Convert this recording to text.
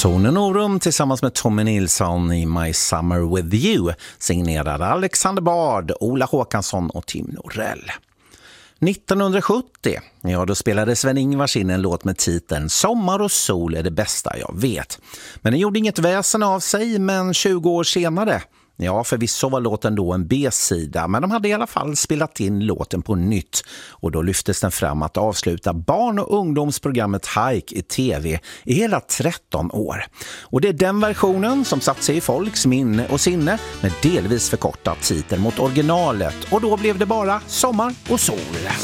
Tone Norum tillsammans med Tommy Nilsson i My Summer With You, signerade Alexander Bard, Ola Håkansson och Tim Norell. 1970, då spelade Sven-Ingvars in en låt med titeln Sommar och sol är det bästa jag vet. Men den gjorde inget väsen av sig, men 20 år senare, förvisso var låten då en B-sida, men de hade i alla fall spelat in låten på nytt. Och då lyftes den fram att avsluta barn- och ungdomsprogrammet Hike i tv i hela 13 år. Och det är den versionen som satt sig i folks minne och sinne med delvis förkortat titel mot originalet. Och då blev det bara Sommar och sol.